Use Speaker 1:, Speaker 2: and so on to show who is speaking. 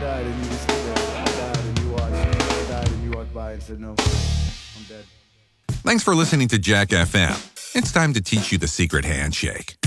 Speaker 1: died and you just stood there. I died and you watched. I died and you walked by and said, no, I'm dead.
Speaker 2: Thanks for listening to Jack FM. It's time to teach you the secret handshake.